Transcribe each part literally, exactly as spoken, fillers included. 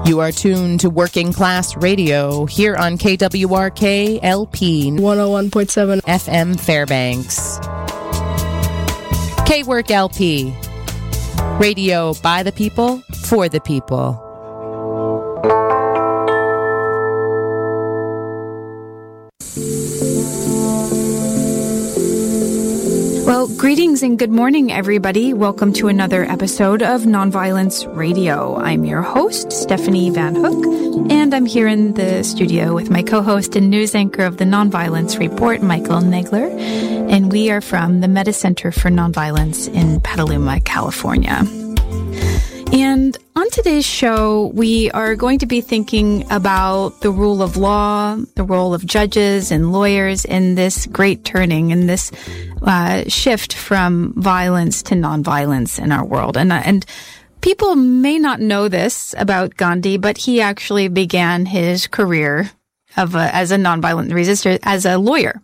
You are tuned to Working Class Radio here on K W R K L P one oh one point seven F M Fairbanks. K-Work L P. Radio by the people, for the people. Well, greetings and good morning, everybody. Welcome to another episode of Nonviolence Radio. I'm your host, Stephanie Van Hook, and I'm here in the studio with my co-host and news anchor of the Nonviolence Report, Michael Negler, and we are from the Meta Center for Nonviolence in Petaluma, California. And on today's show, we are going to be thinking about the rule of law, the role of judges and lawyers in this great turning, in this uh, shift from violence to nonviolence in our world. And, uh, and people may not know this about Gandhi, but he actually began his career of a, as a nonviolent resistor as a lawyer.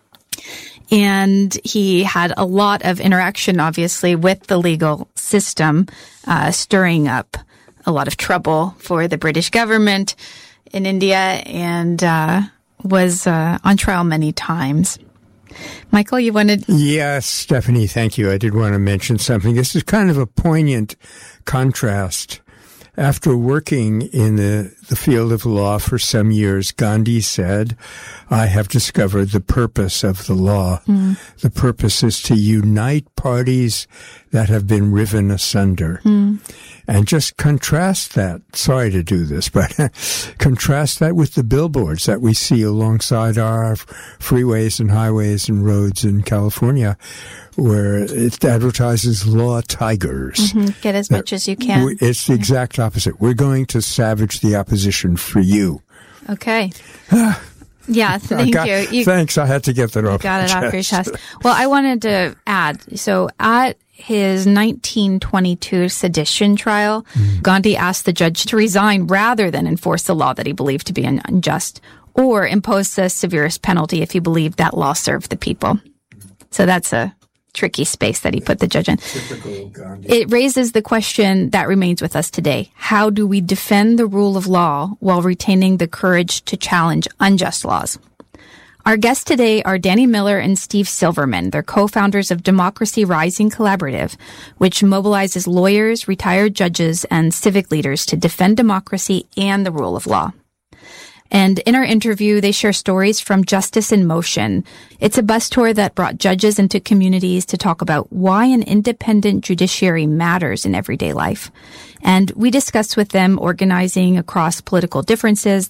And he had a lot of interaction, obviously, with the legal system, uh, stirring up a lot of trouble for the British government in India, and uh, was uh, on trial many times. Michael, you wanted... Yes, Stephanie, thank you. I did want to mention something. This is kind of a poignant contrast. After working in the, the field of law for some years, Gandhi said, I have discovered the purpose of the law. Mm. The purpose is to unite parties that have been riven asunder. Mm. And just contrast that, sorry to do this, but contrast that with the billboards that we see alongside our freeways and highways and roads in California, where it advertises law tigers. Mm-hmm. Get as much as you can. It's the exact opposite. We're going to savage the opposition for you. Okay. Yeah, thank got, you. you. Thanks, I had to get that off Got it my off your chest. chest. Well, I wanted to add, so at his nineteen twenty-two sedition trial, mm. Gandhi asked the judge to resign rather than enforce the law that he believed to be unjust, or impose the severest penalty if he believed that law served the people. So that's a tricky space that he put the judge in. Typical Gandhi. It raises the question that remains with us today. How do we defend the rule of law while retaining the courage to challenge unjust laws? Our guests today are Danny Miller and Steve Silverman. They're co-founders of Democracy Rising Collaborative, which mobilizes lawyers, retired judges, and civic leaders to defend democracy and the rule of law. And in our interview, they share stories from Justice in Motion. It's a bus tour that brought judges into communities to talk about why an independent judiciary matters in everyday life. And we discussed with them organizing across political differences,